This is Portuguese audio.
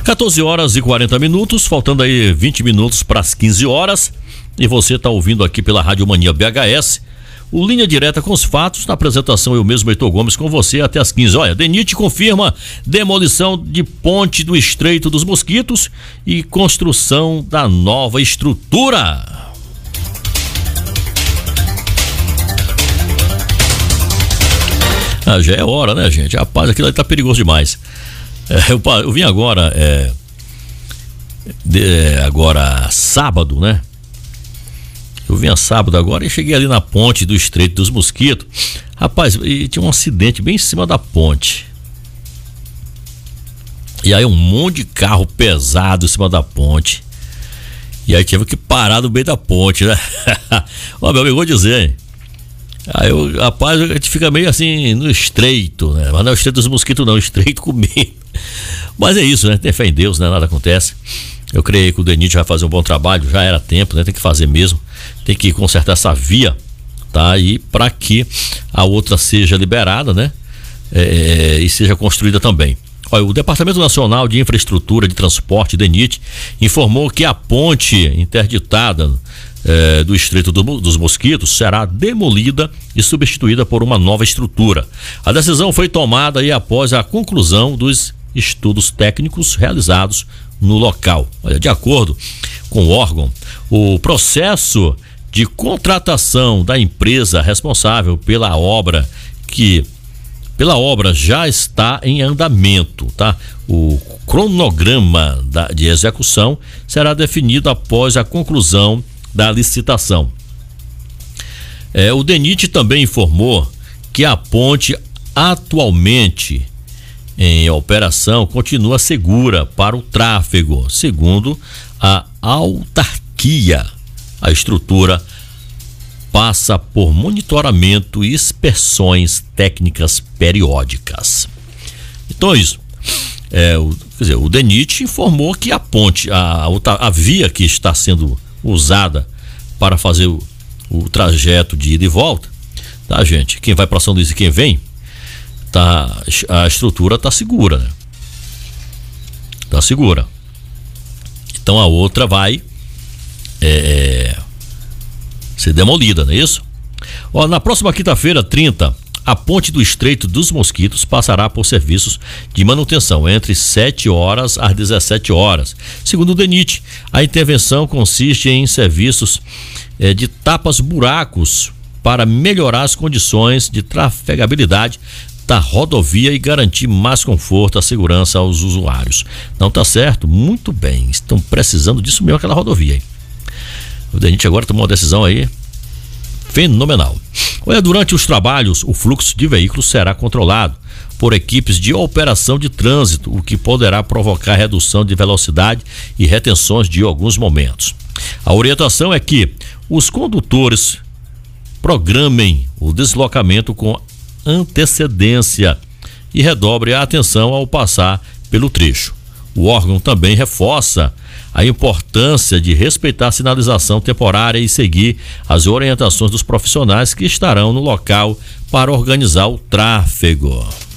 14h40, faltando aí 20 minutos para as 15 horas. E você está ouvindo aqui pela Rádio Mania BHS, o Linha Direta com os fatos. Na apresentação, eu mesmo, Heitor Gomes, com você até as 15. Olha, DENIT confirma demolição de ponte do Estreito dos Mosquitos e construção da nova estrutura. Já é hora, né, gente? Rapaz, aquilo ali tá perigoso demais. Eu vim agora, agora sábado, né? Eu vim sábado agora e cheguei ali na ponte do Estreito dos Mosquitos. Rapaz, e tinha um acidente bem em cima da ponte. E aí um monte de carro pesado em cima da ponte. E aí tive que parar no meio da ponte, né? Ó, meu amigo, vou dizer, hein? Aí, rapaz, a gente fica meio assim no estreito, né? Mas não é o Estreito dos Mosquitos, não, estreito comigo. Mas é isso, né? Tem fé em Deus, né? Nada acontece. Eu creio que o DENIT vai fazer um bom trabalho, já era tempo, né? Tem que fazer mesmo. Tem que consertar essa via, tá? E para que a outra seja liberada, né? E seja construída também. Olha, o Departamento Nacional de Infraestrutura de Transporte, DENIT, informou que a ponte interditada do Estreito dos Mosquitos será demolida e substituída por uma nova estrutura. A decisão foi tomada aí após a conclusão dos estudos técnicos realizados no local. Olha, de acordo com o órgão, o processo de contratação da empresa responsável pela obra já está em andamento, tá? O cronograma de execução será definido após a conclusão da licitação. O DENIT também informou que a ponte atualmente em operação continua segura para o tráfego, segundo a autarquia. A estrutura passa por monitoramento e inspeções técnicas periódicas. Então é isso. O DENIT informou que a ponte, a via que está sendo usada para fazer o trajeto de ida e volta, tá, gente? Quem vai para São Luís e quem vem, a estrutura tá segura, né? Tá segura. Então a outra vai ser demolida, não é isso? Ó, na próxima quinta-feira, 30, a ponte do Estreito dos Mosquitos passará por serviços de manutenção entre 7 horas às 17 horas. Segundo o DENIT, a intervenção consiste em serviços de tapas-buracos para melhorar as condições de trafegabilidade da rodovia e garantir mais conforto e segurança aos usuários. Não tá certo? Muito bem, estão precisando disso mesmo, aquela rodovia, hein? O DENIT agora tomou uma decisão aí fenomenal. Olha, durante os trabalhos, o fluxo de veículos será controlado por equipes de operação de trânsito, o que poderá provocar redução de velocidade e retenções de alguns momentos. A orientação é que os condutores programem o deslocamento com antecedência e redobre a atenção ao passar pelo trecho. O órgão também reforça a importância de respeitar a sinalização temporária e seguir as orientações dos profissionais que estarão no local para organizar o tráfego.